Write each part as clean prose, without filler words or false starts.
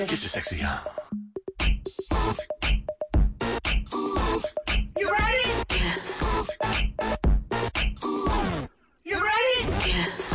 Get your sexy on. You ready? Yes. You ready? Yes.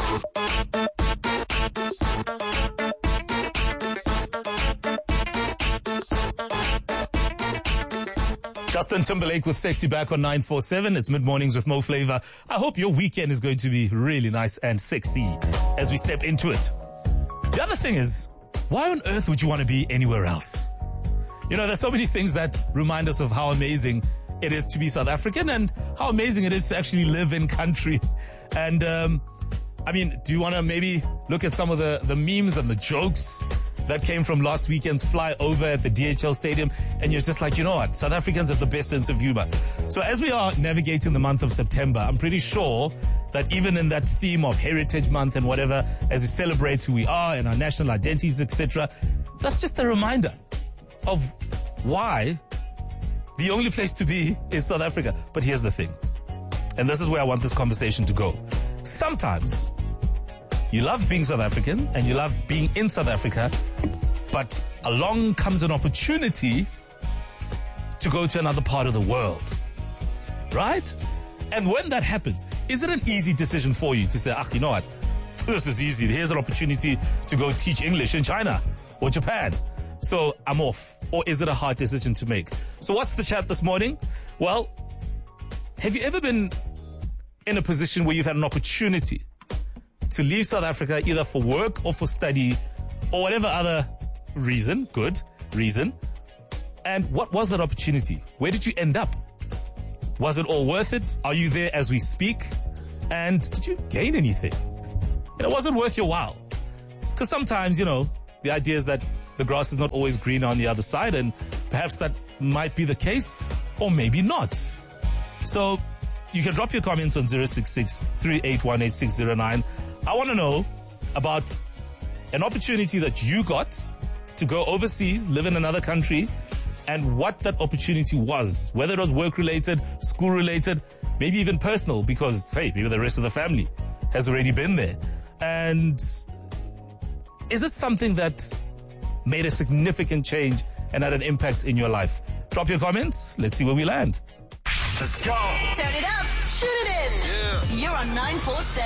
Justin Timberlake with Sexy back on 947. It's mid-mornings with Mo Flavor. I hope your weekend is going to be really nice and sexy as we step into it. The other thing is, why on earth would you want to be anywhere else? You know, there's so many things that remind us of how amazing it is to be South African and how amazing it is to actually live in country. And, I mean, do you want to maybe look at some of the memes and the jokes that came from last weekend's flyover at the DHL Stadium, and you're just like, you know what, South Africans have the best sense of humor. So as we are navigating the month of September, I'm pretty sure that even in that theme of Heritage Month and whatever, as we celebrate who we are and our national identities, etc., that's just a reminder of why the only place to be is South Africa. But here's the thing, and this is where I want this conversation to go. Sometimes you love being South African and you love being in South Africa, but along comes an opportunity to go to another part of the world, right? And when that happens, is it an easy decision for you to say, you know what, this is easy. Here's an opportunity to go teach English in China or Japan, so I'm off? Or is it a hard decision to make? So what's the chat this morning? Well, have you ever been in a position where you've had an opportunity to leave South Africa either for work or for study or whatever other reason, good reason? And what was that opportunity? Where did you end up? Was it all worth it? Are you there as we speak? And did you gain anything? It wasn't worth your while. Because sometimes, you know, the idea is that the grass is not always green on the other side, and perhaps that might be the case, or maybe not. So you can drop your comments on 066-3818609. I want to know about an opportunity that you got to go overseas, live in another country, and what that opportunity was, whether it was work-related, school-related, maybe even personal, because, hey, maybe the rest of the family has already been there. And is it something that made a significant change and had an impact in your life? Drop your comments. Let's see where we land. Let's go. Turn it up. Shoot it in. Yeah. You're on 947.